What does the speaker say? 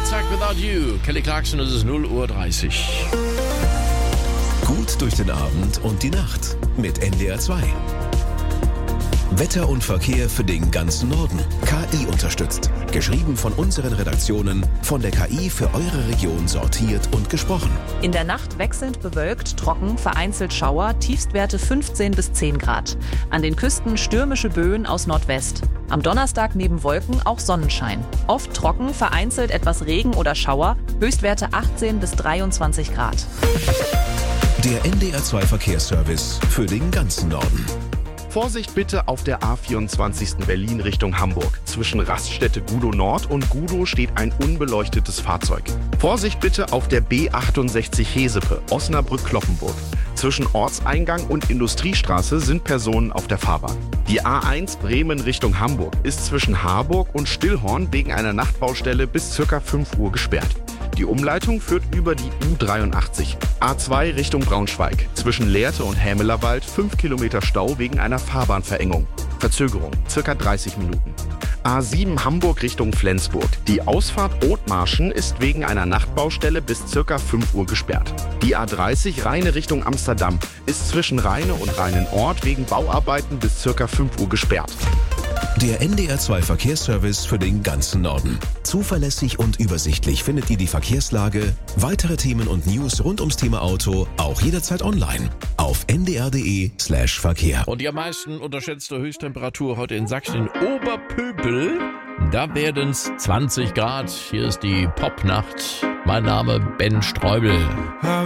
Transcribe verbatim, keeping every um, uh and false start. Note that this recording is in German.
Outside Without You. Kelly Clarkson, es ist null Uhr dreißig. Gut durch den Abend und die Nacht mit N D R zwei. Wetter und Verkehr für den ganzen Norden. K I unterstützt. Geschrieben von unseren Redaktionen, von der K I für eure Region sortiert und gesprochen. In der Nacht wechselnd bewölkt, trocken, vereinzelt Schauer, Tiefstwerte fünfzehn bis zehn Grad. An den Küsten stürmische Böen aus Nordwest. Am Donnerstag neben Wolken auch Sonnenschein. Oft trocken, vereinzelt etwas Regen oder Schauer, Höchstwerte achtzehn bis dreiundzwanzig Grad. Der N D R zwei Verkehrsservice für den ganzen Norden. Vorsicht bitte auf der A vierundzwanzig. Berlin Richtung Hamburg. Zwischen Raststätte Gudow Nord und Gudow steht ein unbeleuchtetes Fahrzeug. Vorsicht bitte auf der B achtundsechzig Hesepe, Osnabrück-Kloppenburg. Zwischen Ortseingang und Industriestraße sind Personen auf der Fahrbahn. Die A eins Bremen Richtung Hamburg ist zwischen Harburg und Stillhorn wegen einer Nachtbaustelle bis ca. fünf Uhr gesperrt. Die Umleitung führt über die U dreiundachtzig. A zwei Richtung Braunschweig. Zwischen Lehrte und Hämelerwald fünf Kilometer Stau wegen einer Fahrbahnverengung. Verzögerung ca. dreißig Minuten. A sieben Hamburg Richtung Flensburg. Die Ausfahrt Othmarschen ist wegen einer Nachtbaustelle bis ca. fünf Uhr gesperrt. Die A dreißig Rheine Richtung Amsterdam ist zwischen Rheine und Rheinenort wegen Bauarbeiten bis ca. fünf Uhr gesperrt. Der N D R zwei Verkehrsservice für den ganzen Norden. Zuverlässig und übersichtlich findet ihr die Verkehrslage, weitere Themen und News rund ums Thema Auto auch jederzeit online auf n d r punkt d e slash verkehr. Und die am meisten unterschätzte Höchsttemperatur heute in Sachsen, in Oberpöbel. Da werden es zwanzig Grad. Hier ist die Popnacht. Mein Name Ben Streubel.